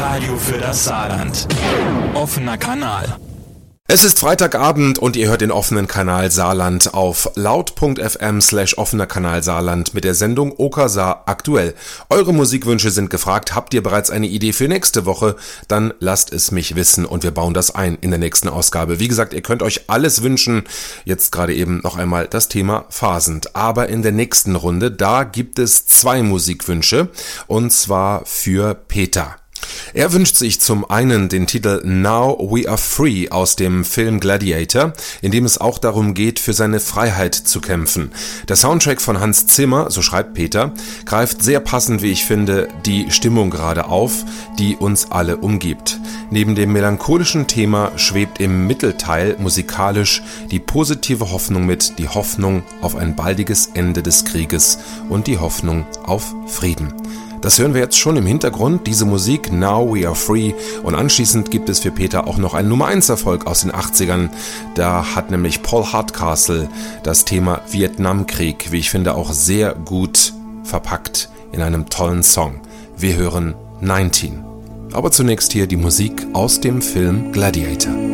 Radio für das Saarland. Offener Kanal. Es ist Freitagabend und ihr hört den offenen Kanal Saarland auf laut.fm/offener Kanal Saarland mit der Sendung Okersaar aktuell. Eure Musikwünsche sind gefragt. Habt ihr bereits eine Idee für nächste Woche? Dann lasst es mich wissen und wir bauen das ein in der nächsten Ausgabe. Wie gesagt, ihr könnt euch alles wünschen. Jetzt gerade eben noch einmal das Thema Phasend. Aber in der nächsten Runde, da gibt es 2 Musikwünsche und zwar für Peter. Er wünscht sich zum einen den Titel Now We Are Free aus dem Film Gladiator, in dem es auch darum geht, für seine Freiheit zu kämpfen. Der Soundtrack von Hans Zimmer, so schreibt Peter, greift sehr passend, wie ich finde, die Stimmung gerade auf, die uns alle umgibt. Neben dem melancholischen Thema schwebt im Mittelteil musikalisch die positive Hoffnung mit, die Hoffnung auf ein baldiges Ende des Krieges und die Hoffnung auf Frieden. Das hören wir jetzt schon im Hintergrund, diese Musik Now We Are Free, und anschließend gibt es für Peter auch noch einen Nummer-1-Erfolg aus den 80ern. Da hat nämlich Paul Hardcastle das Thema Vietnamkrieg, wie ich finde, auch sehr gut verpackt in einem tollen Song. Wir hören 19. Aber zunächst hier die Musik aus dem Film Gladiator.